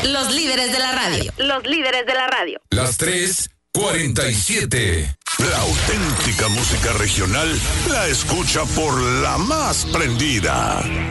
Los líderes de la radio. Los líderes de la radio. Las 3:47. La auténtica música regional la escucha por la más prendida.